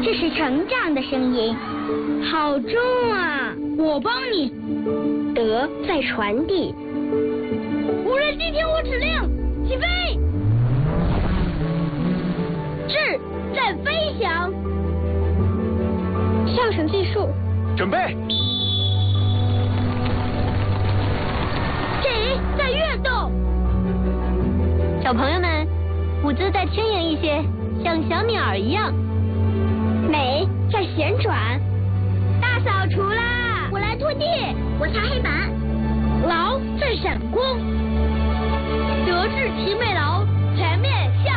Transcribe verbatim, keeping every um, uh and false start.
这是成长的声音。好重啊！ 我帮你。 德在传递。 无人机听我指令，起飞。智在飞翔。 上绳计数。 准备。 己在跃动。 小朋友们，舞姿再轻盈一些，像小鸟一样。美在旋转。大扫除啦！ 我来拖地， 我擦黑板。 劳在闪光。德智体美劳，全面向